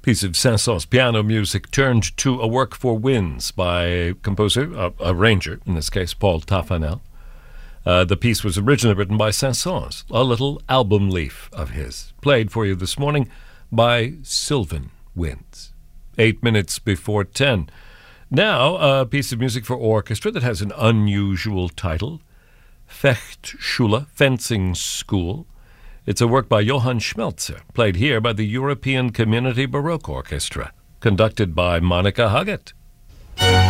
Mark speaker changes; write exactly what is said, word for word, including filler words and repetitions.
Speaker 1: Piece of Saint-Saëns piano music turned to a work for winds by composer, uh, arranger, in this case, Paul Taffanel. Uh, the piece was originally written by Saint-Saëns, a little album leaf of his, played for you this morning by Sylvan Winds. Eight minutes before ten. Now, a piece of music for orchestra that has an unusual title, Fechtschule, Fencing School. It's a work by Johann Schmelzer, played here by the European Community Baroque Orchestra, conducted by Monica Huggett.